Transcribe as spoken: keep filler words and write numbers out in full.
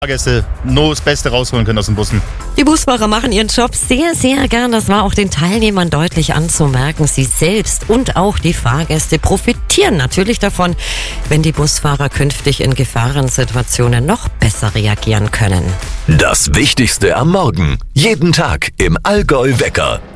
Fahrgäste nur das Beste rausholen können aus den Bussen. Die Busfahrer machen ihren Job sehr, sehr gern. Das war auch den Teilnehmern deutlich anzumerken. Sie selbst und auch die Fahrgäste profitieren natürlich davon, wenn die Busfahrer künftig in Gefahrensituationen noch besser reagieren können. Das Wichtigste am Morgen. Jeden Tag im Allgäu Wecker.